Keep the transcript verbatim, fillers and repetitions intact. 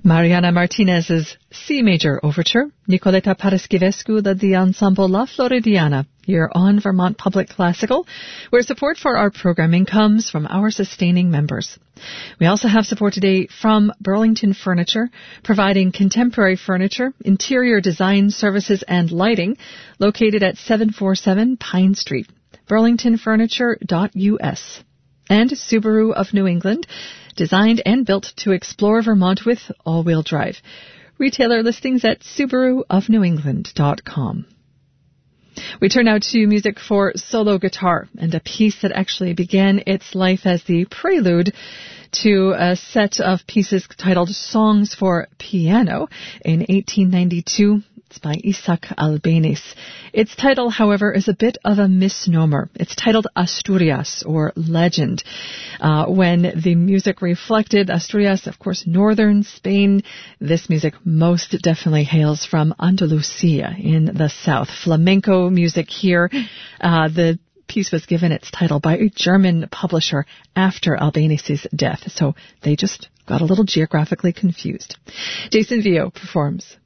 Mariana Martinez's C Major Overture, Nicoleta Paraschivescu led the ensemble La Floridiana, here on Vermont Public Classical, where support for our programming comes from our sustaining members. We also have support today from Burlington Furniture, providing contemporary furniture, interior design services, and lighting, located at seven forty-seven Pine Street, burlington furniture dot U S. And Subaru of New England, designed and built to explore Vermont with all-wheel drive. Retailer listings at subaru of new england dot com. We turn now to music for solo guitar, and a piece that actually began its life as the prelude to a set of pieces titled Songs for Piano in eighteen ninety-two. It's by Isaac Albéniz. Its title, however, is a bit of a misnomer. It's titled Asturias, or Legend, uh, when the music reflected Asturias, of course, northern Spain. This music most definitely hails from Andalusia in the south. Flamenco music here. Uh, the piece was given its title by a German publisher after Albéniz's death, so they just got a little geographically confused. Jason Vio performs.